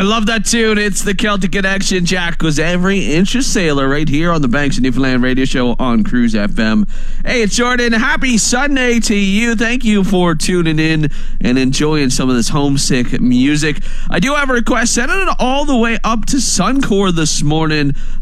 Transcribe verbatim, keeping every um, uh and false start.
love that tune. It's the Celtic Connection. Jack was every inch a sailor right here on the Banks of Newfoundland radio show on Cruise F M. Hey, it's Jordan. Happy Sunday to you. Thank you for tuning in and enjoying some of this homesick music. I do have a request. Send it all the way up to Suncor this morning.